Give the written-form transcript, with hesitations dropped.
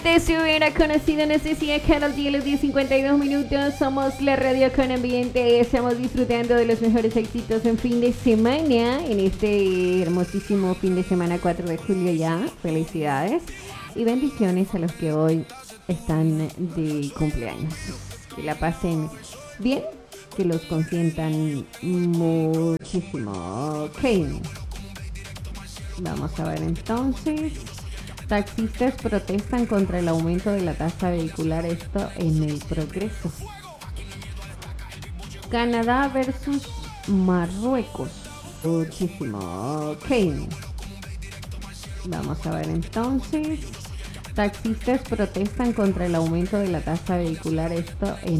De si hubiera conocido necesidad Carol G a los 10:52 minutos, somos la radio con ambiente, estamos disfrutando de los mejores éxitos en fin de semana, en este hermosísimo fin de semana 4 de julio ya, felicidades y bendiciones a los que hoy están de cumpleaños, que la pasen bien, que los consientan muchísimo. Ok, vamos a ver entonces. Taxistas protestan contra el aumento de la tasa vehicular, esto en el Progreso. Canadá versus Marruecos. Muchísimo. Ok. Vamos a ver entonces. Taxistas protestan contra el aumento de la tasa vehicular, esto en